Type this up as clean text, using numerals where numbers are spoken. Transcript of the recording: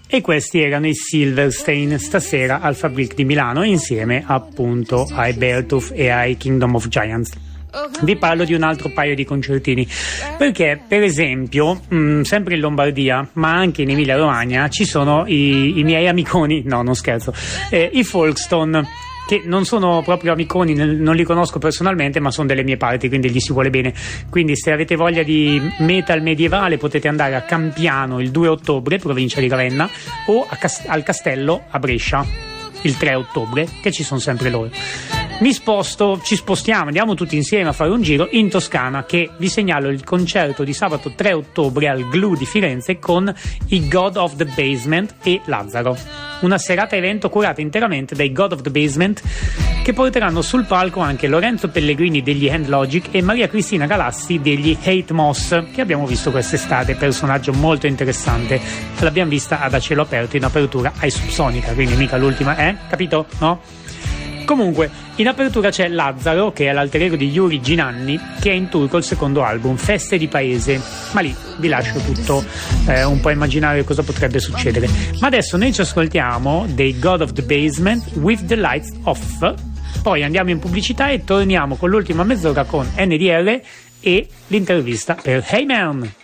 E questi erano i Silverstein, stasera al Fabric di Milano, insieme appunto ai Beartooth e ai Kingdom of Giants. Vi parlo di un altro paio di concertini, perché per esempio sempre in Lombardia, ma anche in Emilia Romagna, ci sono i miei amiconi, no non scherzo, i Folkstone, che non sono proprio amiconi, non li conosco personalmente, ma sono delle mie parti, quindi gli si vuole bene. Quindi se avete voglia di metal medievale potete andare a Campiano il 2 ottobre, provincia di Ravenna, o al Castello a Brescia il 3 ottobre, che ci sono sempre loro. Ci spostiamo, andiamo tutti insieme a fare un giro in Toscana, che vi segnalo il concerto di sabato 3 ottobre al Glu di Firenze con i God of the Basement e Lazzaro. Una serata evento curata interamente dai God of the Basement, che porteranno sul palco anche Lorenzo Pellegrini degli Hand Logic e Maria Cristina Galassi degli Hate Moss, che abbiamo visto quest'estate, personaggio molto interessante. L'abbiamo vista ad A Cielo Aperto in apertura ai Subsonica, quindi mica l'ultima, capito? No? Comunque, in apertura c'è Lazzaro, che è l'alter ego di Yuri Ginanni, che è in tour col secondo album, Feste di Paese. Ma lì vi lascio tutto un po' immaginare cosa potrebbe succedere. Ma adesso noi ci ascoltiamo dei God of the Basement, With the Lights Off, poi andiamo in pubblicità e torniamo con l'ultima mezz'ora con NDR e l'intervista per Hey Man!